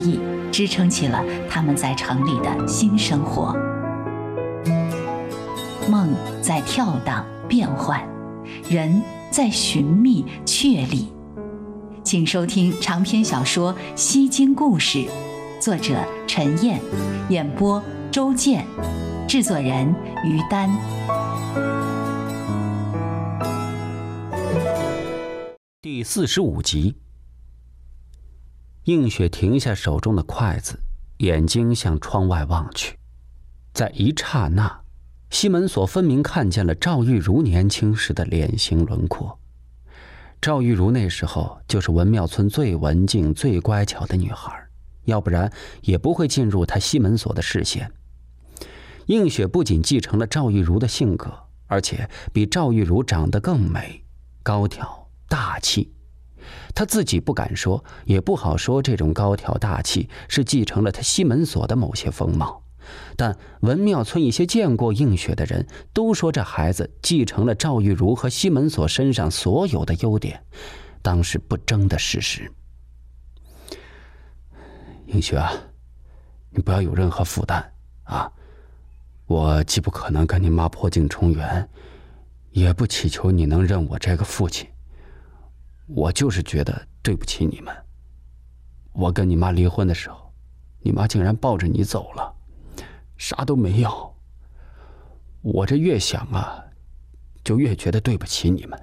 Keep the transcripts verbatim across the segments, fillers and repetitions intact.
意支撑起了他们在城里的新生活。梦在跳荡变幻，人在寻觅确立。请收听长篇小说《西京故事》，作者陈燕，演播周健，制作人于丹。 第四十五集。映雪停下手中的筷子，眼睛向窗外望去。在一刹那，西门所分明看见了赵玉茹年轻时的脸型轮廓。赵玉茹那时候就是文庙村最文静最乖巧的女孩，要不然也不会进入她西门所的视线。映雪不仅继承了赵玉茹的性格，而且比赵玉茹长得更美，高挑大气。她自己不敢说，也不好说这种高挑大气是继承了她西门所的某些风貌，但文庙村一些见过映雪的人都说这孩子继承了赵玉茹和西门所身上所有的优点，当是不争的事实。映雪啊，你不要有任何负担啊！我既不可能跟你妈破镜重圆，也不祈求你能认我这个父亲。我就是觉得对不起你们。我跟你妈离婚的时候，你妈竟然抱着你走了，啥都没要。我这越想啊，就越觉得对不起你们。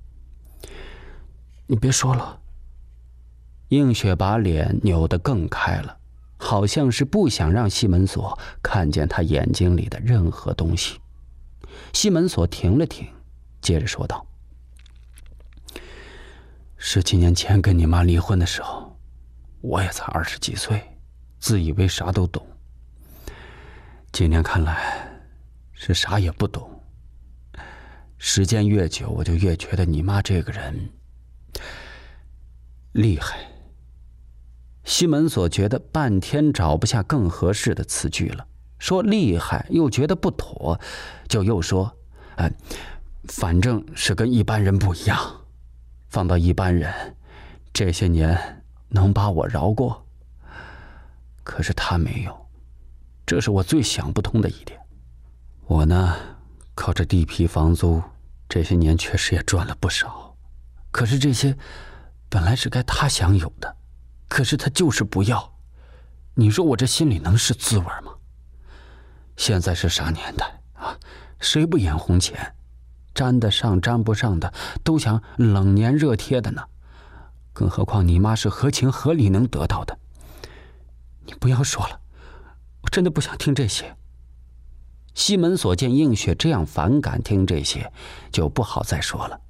你别说了。映雪把脸扭得更开了，好像是不想让西门所看见她眼睛里的任何东西。西门所停了停，接着说道：十几年前跟你妈离婚的时候，我也才二十几岁，自以为啥都懂。今年看来是啥也不懂。时间越久，我就越觉得你妈这个人厉害。西门所觉得半天找不下更合适的词句了，说厉害又觉得不妥，就又说哎，反正是跟一般人不一样。放到一般人，这些年能把我饶过，可是他没有，这是我最想不通的一点。我呢，靠着地皮房租，这些年确实也赚了不少，可是这些本来是该他享有的，可是他就是不要。你说我这心里能是滋味吗？现在是啥年代啊？谁不眼红钱？沾得上沾不上的都想冷黏热贴的呢，更何况你妈是合情合理能得到的。你不要说了，我真的不想听这些。西门所见映雪这样反感听这些，就不好再说了。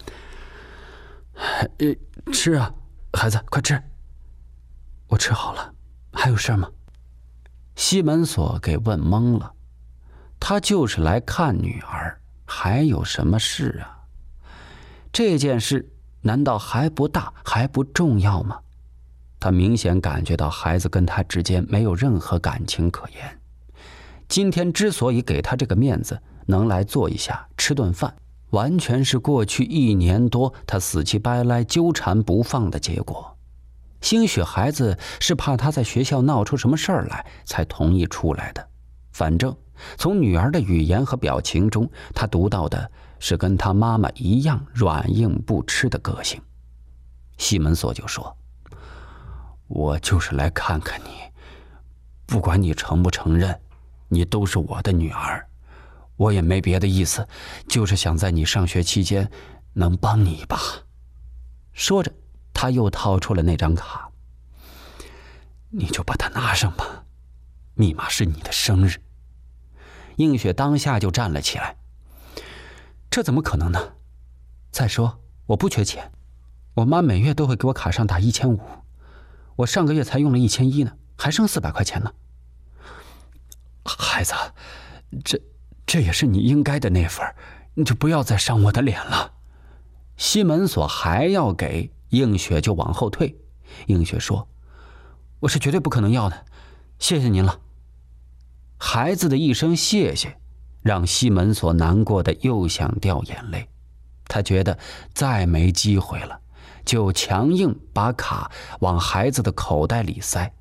呃，吃啊，孩子，快吃。我吃好了，还有事吗？西门所给问懵了，他就是来看女儿，还有什么事啊？这件事难道还不大还不重要吗？他明显感觉到孩子跟他之间没有任何感情可言。今天之所以给他这个面子，能来坐一下吃顿饭，完全是过去一年多他死乞白赖纠缠不放的结果。兴许孩子是怕他在学校闹出什么事儿来才同意出来的，反正从女儿的语言和表情中，他读到的是跟他妈妈一样软硬不吃的个性。西门所就说：我就是来看看你，不管你承不承认，你都是我的女儿，我也没别的意思，就是想在你上学期间能帮你一把。说着他又掏出了那张卡，你就把它拿上吧，密码是你的生日。映雪当下就站了起来，这怎么可能呢？再说我不缺钱，我妈每月都会给我卡上打一千五，我上个月才用了一千一呢，还剩四百块钱呢。孩子，这这也是你应该的那份，你就不要再伤我的脸了。西门所还要给，映雪就往后退。映雪说：我是绝对不可能要的，谢谢您了。孩子的一声谢谢，让西门所难过的又想掉眼泪。他觉得再没机会了，就强硬把卡往孩子的口袋里塞。